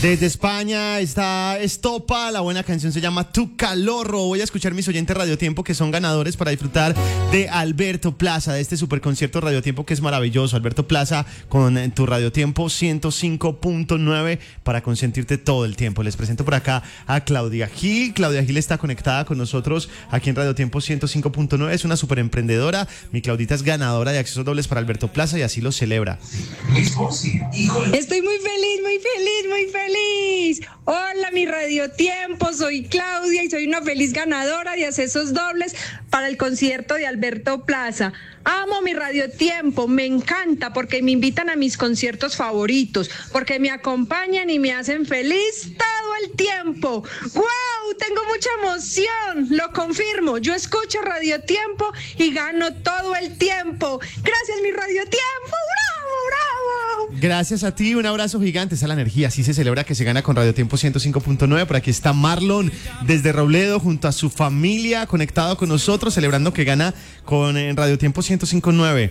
Desde España está Estopa, la buena canción se llama Tu Calorro. Voy a escuchar mis oyentes Radiotiempo que son ganadores para disfrutar de Alberto Plaza, de este super concierto Radiotiempo que es maravilloso. Alberto Plaza con tu Radiotiempo 105.9 para consentirte todo el tiempo. Les presento por acá a Claudia Gil. Claudia Gil está conectada con nosotros aquí en Radiotiempo 105.9. Es una super emprendedora. Mi Claudita es ganadora de accesos dobles para Alberto Plaza y así lo celebra. Estoy muy feliz, muy feliz, muy feliz. Hola, mi Radiotiempo, soy Claudia y soy una feliz ganadora de accesos dobles para el concierto de Alberto Plaza. Amo mi Radiotiempo, me encanta porque me invitan a mis conciertos favoritos, porque me acompañan y me hacen feliz todo el tiempo. ¡Wow! Tengo mucha emoción, lo confirmo. Yo escucho Radiotiempo y gano todo el tiempo. Gracias, mi Radiotiempo. ¡Bravo, bravo! Gracias a ti, un abrazo gigante. Esa es la energía, así se celebra que se gana con Radiotiempo 105.9. Por aquí está Marlon desde Robledo junto a su familia conectado con nosotros, celebrando que gana con Radiotiempo 105.9.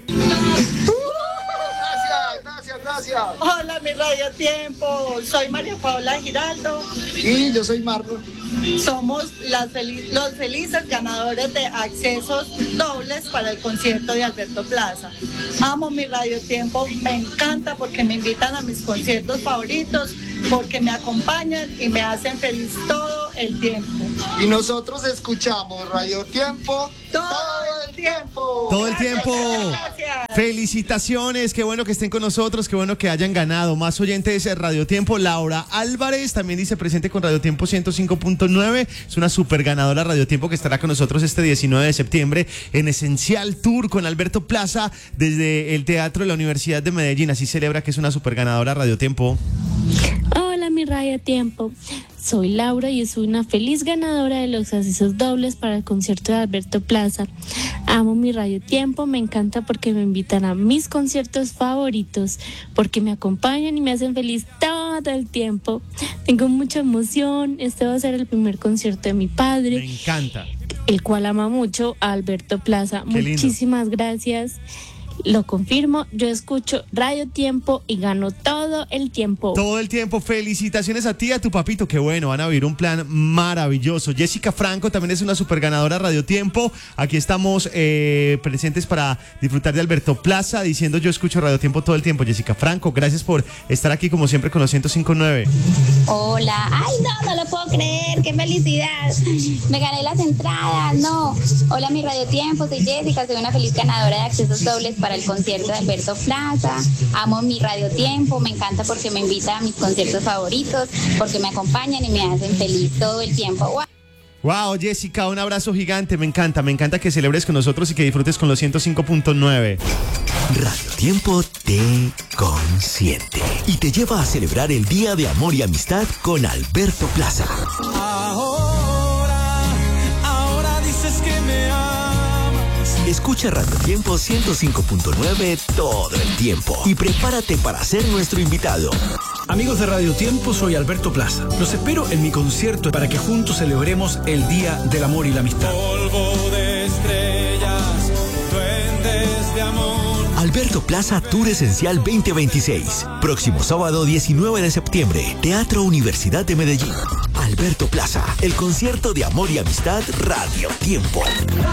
Gracias. Hola, mi Radiotiempo. Soy María Paola Giraldo. Y yo soy Marlon. Somos los felices ganadores de accesos dobles para el concierto de Alberto Plaza. Amo mi Radiotiempo, me encanta porque me invitan a mis conciertos favoritos, porque me acompañan y me hacen feliz todo el tiempo. Y nosotros escuchamos Radiotiempo todo el tiempo. Todo el tiempo. Gracias. Felicitaciones, qué bueno que estén con nosotros, qué bueno que hayan ganado. Más oyentes de Radiotiempo. Laura Álvarez también dice presente con Radiotiempo 105.9. Es una super ganadora Radiotiempo que estará con nosotros este 19 de septiembre en Esencial Tour con Alberto Plaza desde el Teatro de la Universidad de Medellín. Así celebra que es una super ganadora Radiotiempo. Hola, mi Radiotiempo. Soy Laura y soy una feliz ganadora de los accesos dobles para el concierto de Alberto Plaza. Amo mi Radiotiempo, me encanta porque me invitan a mis conciertos favoritos, porque me acompañan y me hacen feliz todo el tiempo. Tengo mucha emoción, este va a ser el primer concierto de mi padre. Me encanta. El cual ama mucho a Alberto Plaza. Qué lindo. Muchísimas gracias. Lo confirmo, yo escucho Radiotiempo y gano todo el tiempo. Todo el tiempo. Felicitaciones a ti y a tu papito. Qué bueno, van a vivir un plan maravilloso. Jessica Franco también es una super ganadora Radiotiempo. Aquí estamos presentes para disfrutar de Alberto Plaza, diciendo yo escucho Radiotiempo todo el tiempo. Jessica Franco, gracias por estar aquí como siempre con los 105.9. Hola, ay no lo puedo creer, qué felicidad, me gané las entradas, no. Hola, mi Radiotiempo, soy Jessica, soy una feliz ganadora de accesos dobles para el concierto de Alberto Plaza. Amo mi Radiotiempo, me encanta porque me invita a mis conciertos favoritos, porque me acompañan y me hacen feliz todo el tiempo. ¡Wow! Wow, Jessica, un abrazo gigante. Me encanta que celebres con nosotros y que disfrutes con los 105.9. Radiotiempo te consiente y te lleva a celebrar el Día de Amor y Amistad con Alberto Plaza. Ahora dices que me amas. Escucha Radiotiempo 105.9 todo el tiempo y prepárate para ser nuestro invitado. Amigos de Radiotiempo, soy Alberto Plaza. Los espero en mi concierto para que juntos celebremos el Día del Amor y la Amistad. Polvo de estrellas, duendes de amor. Alberto Plaza Tour Esencial 2026. Próximo sábado 19 de septiembre. Teatro Universidad de Medellín. Alberto Plaza, el concierto de amor y amistad Radiotiempo.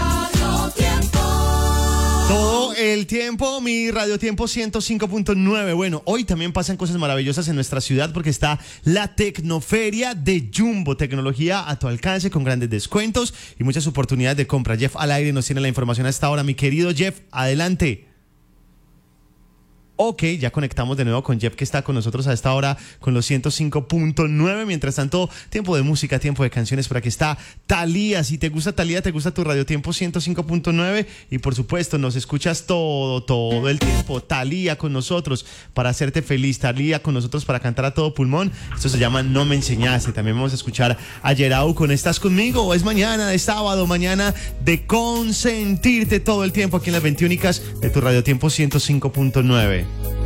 Todo el tiempo, mi Radiotiempo 105.9. Bueno, hoy también pasan cosas maravillosas en nuestra ciudad porque está la Tecnoferia de Jumbo. Tecnología a tu alcance con grandes descuentos y muchas oportunidades de compra. Jeff al aire nos tiene la información a esta hora. Mi querido Jeff, adelante. Ok, ya conectamos de nuevo con Jeff que está con nosotros a esta hora con los 105.9. Mientras tanto, tiempo de música, tiempo de canciones. Por aquí está Thalía. Si te gusta Thalía, te gusta tu Radiotiempo 105.9. Y por supuesto, nos escuchas todo el tiempo. Thalía con nosotros para hacerte feliz. Thalía con nosotros para cantar a todo pulmón. Esto se llama No Me Enseñaste. También vamos a escuchar a Yerau con Estás Conmigo. O es mañana de sábado, mañana de consentirte todo el tiempo aquí en las 21 de tu Radiotiempo 105.9.